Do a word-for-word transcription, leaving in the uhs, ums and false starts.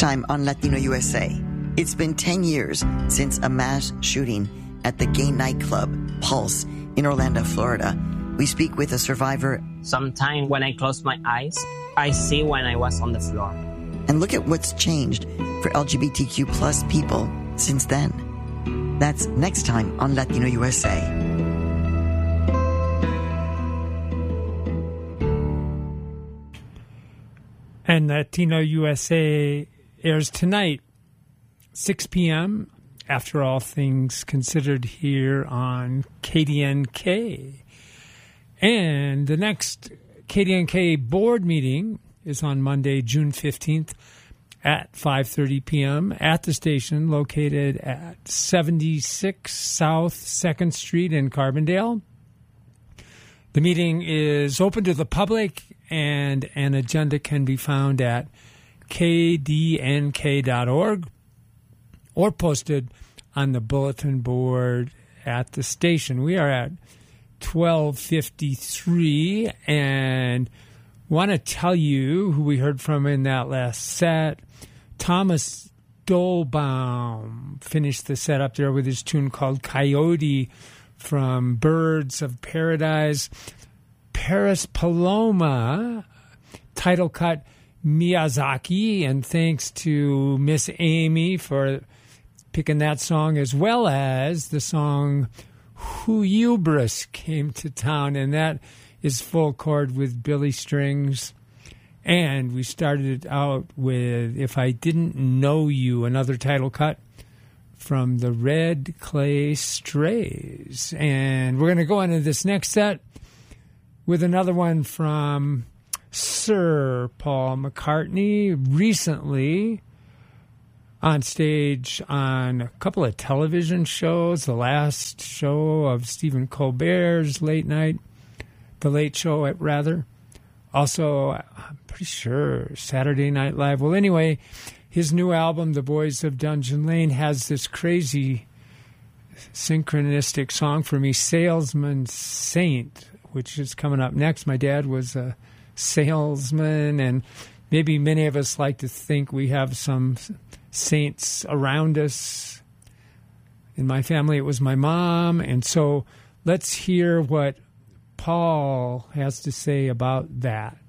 time on Latino U S A. It's been ten years since a mass shooting at the gay nightclub Pulse in Orlando, Florida. We speak with a survivor. Sometimes when I close my eyes, I see when I was on the floor. And look at what's changed for L G B T Q plus people since then. That's next time on Latino U S A. And Latino U S A airs tonight, six p.m., After All Things Considered, here on K D N K. And the next K D N K board meeting is on Monday, June fifteenth at five thirty p.m. at the station located at seventy-six South second Street in Carbondale. The meeting is open to the public, and an agenda can be found at k d n k dot org or posted on the bulletin board at the station. We are at twelve fifty-three, and want to tell you who we heard from in that last set. Thomas Dolbaum finished the set up there with his tune called Coyote from Birds of Paradise. Paris Paloma, title cut Miyazaki, and thanks to Miss Amy for picking that song, as well as the song Hubris came to town, and that is full chord with Billy Strings. And we started out with If I Didn't Know You, another title cut from the Red Clay Strays. And we're going to go into this next set with another one from Sir Paul McCartney, recently on stage on a couple of television shows, the last show of Stephen Colbert's late night, The Late Show, rather. Also, I'm pretty sure Saturday Night Live. Well, anyway, his new album, The Boys of Dungeon Lane, has this crazy synchronistic song for me, Salesman Saint, which is coming up next. My dad was a salesman, and maybe many of us like to think we have some saints around us. In my family, it was my mom, and so let's hear what Paul has to say about that.